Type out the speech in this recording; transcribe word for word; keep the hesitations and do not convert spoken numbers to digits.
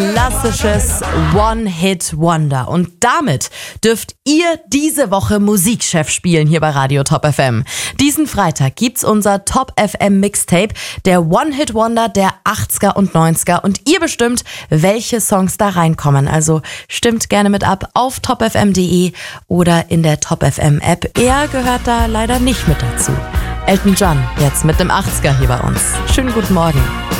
Klassisches One-Hit-Wonder. Und damit dürft ihr diese Woche Musikchef spielen hier bei Radio Top F M. Diesen Freitag gibt's unser Top F M Mixtape, der One-Hit-Wonder der achtziger und neunziger. Und ihr bestimmt, welche Songs da reinkommen. Also stimmt gerne mit ab auf top f m punkt d e oder in der Top F M App. Er gehört da leider nicht mit dazu. Elton John, jetzt mit dem achtziger hier bei uns. Schönen guten Morgen.